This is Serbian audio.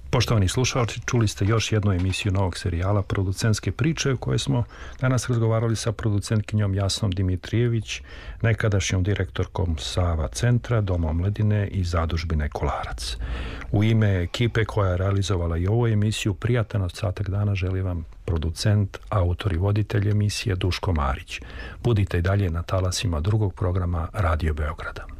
Poštovani slušalci, čuli ste još jednu emisiju novog serijala Producentske priče u kojoj smo danas razgovarali sa producentkinjom Jasnom Dimitrijević, nekadašnjom direktorkom Sava centra, Doma omladine i zadužbine Kolarac. U ime ekipe koja je realizovala i ovu emisiju, prijatan ostatak dana želi vam producent, autor i voditelj emisije Duško Marić. Budite i dalje na talasima drugog programa Radio Beograda.